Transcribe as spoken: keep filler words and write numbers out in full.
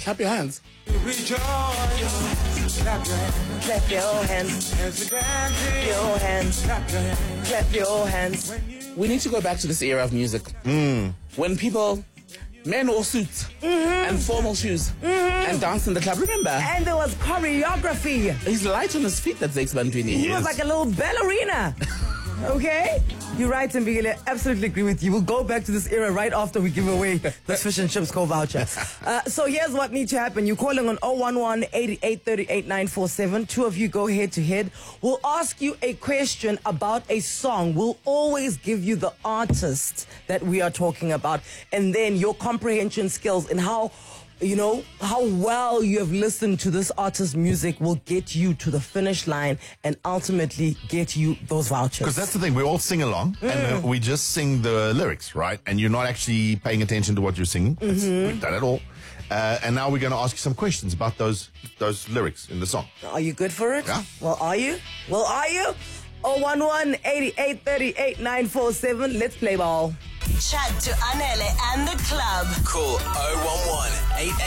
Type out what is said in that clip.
Clap your hands. Rejoice. Clap your hands. Clap your hands. As you dance. Your hands. Clap your hands. Clap your hands. We need to go back to this era of music. Mm. When people, men wore suits mm-hmm. and formal shoes mm-hmm. and danced in the club. Remember? And there was choreography. He's light on his feet, that Zakes Bantwini. He Yes. was like a little ballerina. Okay? You're right, Mbigile. Absolutely agree with you. We'll go back to this era right after we give away this Fish and Chips Co voucher. Uh, so here's what needs to happen. You're calling on oh one one, eighty-eight thirty-eight, nine four seven. Two of you go head to head. We'll ask you a question about a song. We'll always give you the artist that we are talking about. And then your comprehension skills and how... you know, how well you have listened to this artist's music will get you to the finish line and ultimately get you those vouchers. Because that's the thing, we all sing along mm. and uh, we just sing the lyrics, right? And you're not actually paying attention to what you're singing. Mm-hmm. We've done it all. Uh, and now we're going to ask you some questions about those those lyrics in the song. Are you good for it? Yeah. Well, are you? Well, are you? oh one one, eighty-eight thirty-eight, nine four seven. Let's play ball. Chat to Anele and the club. Call oh one one, eight